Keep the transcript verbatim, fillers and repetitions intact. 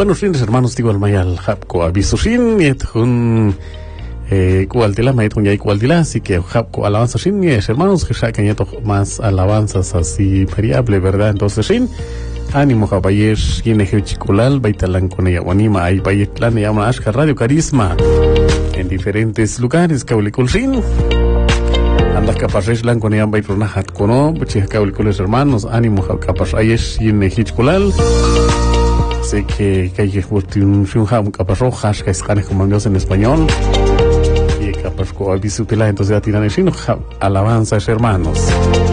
Buenos fines, hermanos, digo al mayal hapko avisushin yet hun eh cualtila mayet hun yai cualtila, así que hapko alabanza shin yes, hermanos, que ya que más alabanzas así variable, ¿verdad? Entonces shin ánimo jabayer yene chiculal baitalan con ella wanima ay bayet plan llama ashka radio carisma en diferentes lugares kaulikul shin anda capaz lan con ella baitrona hat kono buchi kaulikul hermanos ánimo capaz ayesh yene chiculal. Sé que que hay que un un capaz rojas que están como Dios en español y capaz con aviso que la entonces tiran el sino alabanzas hermanos.